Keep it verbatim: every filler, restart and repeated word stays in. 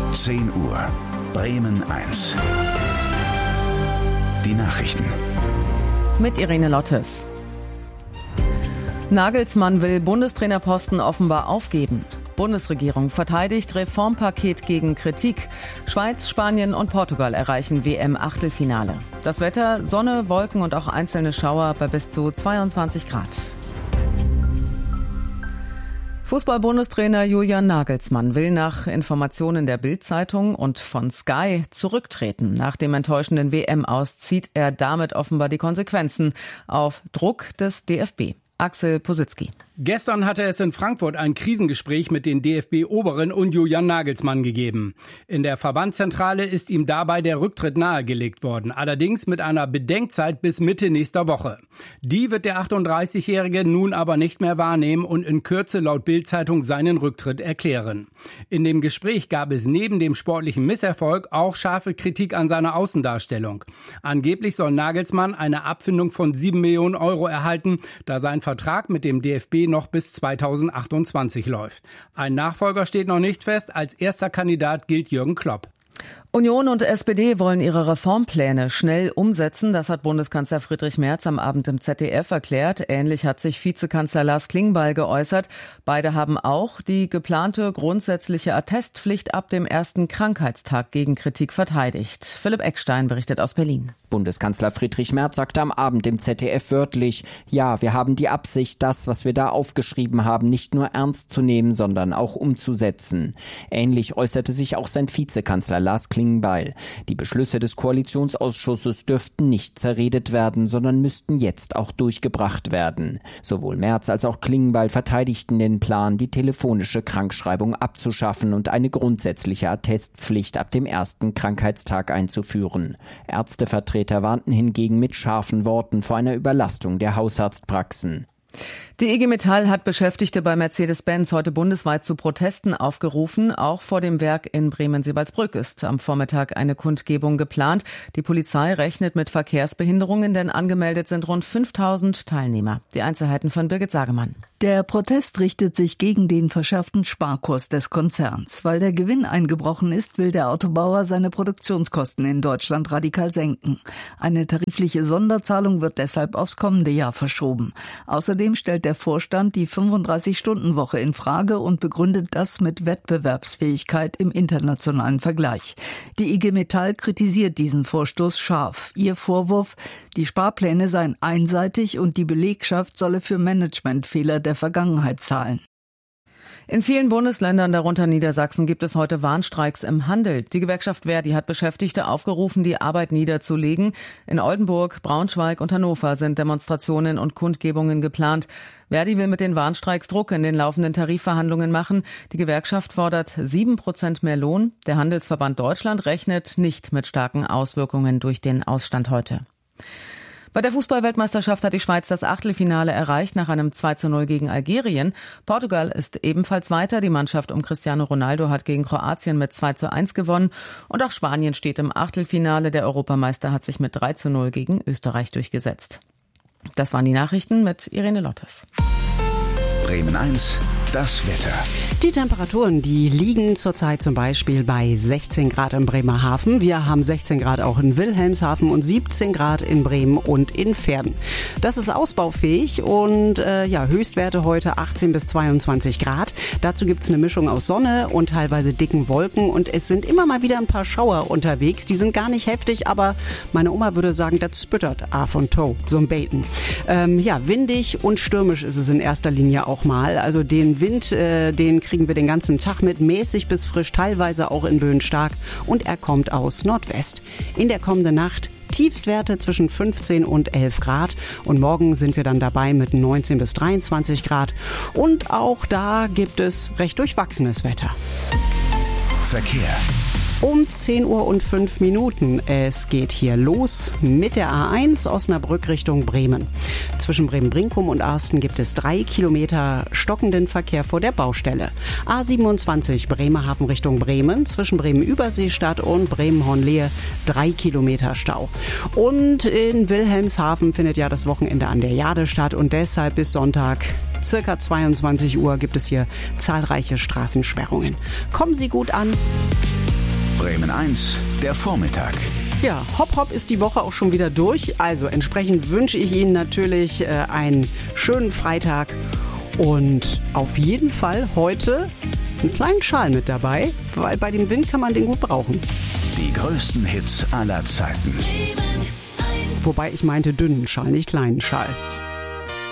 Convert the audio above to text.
zehn Uhr. Bremen eins. Die Nachrichten. Mit Irene Lottes. Nagelsmann will Bundestrainerposten offenbar aufgeben. Bundesregierung verteidigt Reformpaket gegen Kritik. Schweiz, Spanien und Portugal erreichen W M-Achtelfinale. Das Wetter: Sonne, Wolken und auch einzelne Schauer bei bis zu zweiundzwanzig Grad. Fußball-Bundestrainer Julian Nagelsmann will nach Informationen der Bild-Zeitung und von Sky zurücktreten. Nach dem enttäuschenden W M-Aus zieht er damit offenbar die Konsequenzen auf Druck des D F B. Axel Positzky. Gestern hatte es in Frankfurt ein Krisengespräch mit den D F B-Oberen und Julian Nagelsmann gegeben. In der Verbandszentrale ist ihm dabei der Rücktritt nahegelegt worden, allerdings mit einer Bedenkzeit bis Mitte nächster Woche. Die wird der achtunddreißigjährige nun aber nicht mehr wahrnehmen und in Kürze laut Bild-Zeitung seinen Rücktritt erklären. In dem Gespräch gab es neben dem sportlichen Misserfolg auch scharfe Kritik an seiner Außendarstellung. Angeblich soll Nagelsmann eine Abfindung von sieben Millionen Euro erhalten, da sein Vertrag mit dem D F B noch bis zweitausendachtundzwanzig läuft. Ein Nachfolger steht noch nicht fest. Als erster Kandidat gilt Jürgen Klopp. Union und S P D wollen ihre Reformpläne schnell umsetzen. Das hat Bundeskanzler Friedrich Merz am Abend im Z D F erklärt. Ähnlich hat sich Vizekanzler Lars Klingbeil geäußert. Beide haben auch die geplante grundsätzliche Attestpflicht ab dem ersten Krankheitstag gegen Kritik verteidigt. Philipp Eckstein berichtet aus Berlin. Bundeskanzler Friedrich Merz sagte am Abend im Z D F wörtlich: Ja, wir haben die Absicht, das, was wir da aufgeschrieben haben, nicht nur ernst zu nehmen, sondern auch umzusetzen. Ähnlich äußerte sich auch sein Vizekanzler Lars Klingbeil. Die Beschlüsse des Koalitionsausschusses dürften nicht zerredet werden, sondern müssten jetzt auch durchgebracht werden. Sowohl Merz als auch Klingbeil verteidigten den Plan, die telefonische Krankschreibung abzuschaffen und eine grundsätzliche Attestpflicht ab dem ersten Krankheitstag einzuführen. Ärztevertreter warnten hingegen mit scharfen Worten vor einer Überlastung der Hausarztpraxen. Die I G Metall hat Beschäftigte bei Mercedes-Benz heute bundesweit zu Protesten aufgerufen. Auch vor dem Werk in Bremen-Seebalsbrück ist am Vormittag eine Kundgebung geplant. Die Polizei rechnet mit Verkehrsbehinderungen, denn angemeldet sind rund fünftausend Teilnehmer. Die Einzelheiten von Birgit Sagemann. Der Protest richtet sich gegen den verschärften Sparkurs des Konzerns. Weil der Gewinn eingebrochen ist, will der Autobauer seine Produktionskosten in Deutschland radikal senken. Eine tarifliche Sonderzahlung wird deshalb aufs kommende Jahr verschoben. Außerdem stellt der Vorstand die fünfunddreißig-Stunden-Woche in Frage und begründet das mit Wettbewerbsfähigkeit im internationalen Vergleich. Die I G Metall kritisiert diesen Vorstoß scharf. Ihr Vorwurf: Die Sparpläne seien einseitig und die Belegschaft solle für Managementfehler der Vergangenheit zahlen. In vielen Bundesländern, darunter Niedersachsen, gibt es heute Warnstreiks im Handel. Die Gewerkschaft Verdi hat Beschäftigte aufgerufen, die Arbeit niederzulegen. In Oldenburg, Braunschweig und Hannover sind Demonstrationen und Kundgebungen geplant. Verdi will mit den Warnstreiks Druck in den laufenden Tarifverhandlungen machen. Die Gewerkschaft fordert sieben Prozent mehr Lohn. Der Handelsverband Deutschland rechnet nicht mit starken Auswirkungen durch den Ausstand heute. Bei der Fußball-Weltmeisterschaft hat die Schweiz das Achtelfinale erreicht nach einem zwei zu null gegen Algerien. Portugal ist ebenfalls weiter. Die Mannschaft um Cristiano Ronaldo hat gegen Kroatien mit zwei zu eins gewonnen. Und auch Spanien steht im Achtelfinale. Der Europameister hat sich mit drei zu null gegen Österreich durchgesetzt. Das waren die Nachrichten mit Irene Lottes. Bremen eins, das Wetter. Die Temperaturen, die liegen zurzeit zum Beispiel bei sechzehn Grad in Bremerhaven. Wir haben sechzehn Grad auch in Wilhelmshaven und siebzehn Grad in Bremen und in Verden. Das ist ausbaufähig und äh, ja, Höchstwerte heute achtzehn bis zweiundzwanzig Grad. Dazu gibt's eine Mischung aus Sonne und teilweise dicken Wolken und es sind immer mal wieder ein paar Schauer unterwegs. Die sind gar nicht heftig, aber meine Oma würde sagen, das spüttert A von Toe, so ein Beten. Ähm, ja, windig und stürmisch ist es in erster Linie auch mal. Also den Wind, äh, den kriegen wir den ganzen Tag mit, mäßig bis frisch, teilweise auch in Böen stark und er kommt aus Nordwest. In der kommenden Nacht Tiefstwerte zwischen fünfzehn und elf Grad und morgen sind wir dann dabei mit neunzehn bis dreiundzwanzig Grad und auch da gibt es recht durchwachsenes Wetter. Verkehr. Um zehn Uhr und fünf Minuten. Es geht hier los mit der A eins Osnabrück Richtung Bremen. Zwischen Bremen-Brinkum und Arsten gibt es drei Kilometer stockenden Verkehr vor der Baustelle. A siebenundzwanzig Bremerhaven Richtung Bremen. Zwischen Bremen-Überseestadt und Bremen-Hornlehe drei Kilometer Stau. Und in Wilhelmshaven findet ja das Wochenende an der Jade statt und deshalb bis Sonntag circa zweiundzwanzig Uhr gibt es hier zahlreiche Straßensperrungen. Kommen Sie gut an. Bremen eins, der Vormittag. Ja, hopp hopp ist die Woche auch schon wieder durch. Also entsprechend wünsche ich Ihnen natürlich äh, einen schönen Freitag und auf jeden Fall heute einen kleinen Schal mit dabei, weil bei dem Wind kann man den gut brauchen. Die größten Hits aller Zeiten. Wobei ich meinte dünnen Schal, nicht kleinen Schal.